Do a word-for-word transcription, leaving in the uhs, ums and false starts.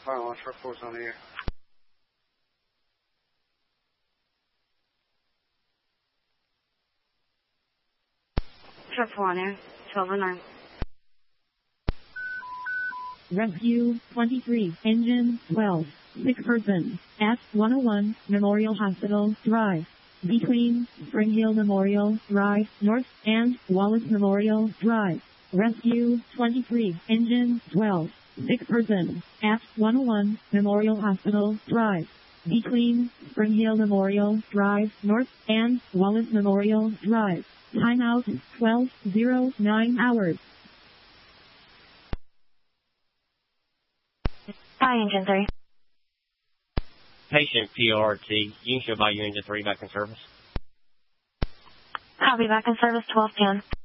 Fire launch reports on the air. Triple on air. twelve oh nine. Rescue twenty-three, engine twelve, sick person, at one oh one Memorial Hospital Drive, between Spring Hill Memorial Drive North and Wallace Memorial Drive. Rescue twenty-three, engine twelve, sick person, at one oh one Memorial Hospital Drive, between Spring Hill Memorial Drive North and Wallace Memorial Drive. Timeout twelve oh nine hours. Hi, Engine three. Patient P R T. You can show by your Engine three back in service. I'll be back in service twelve ten.